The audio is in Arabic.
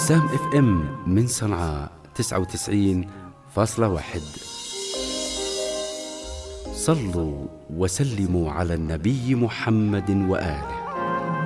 سام اف ام من صنعاء 99.1. صلوا وسلموا على النبي محمد وآله.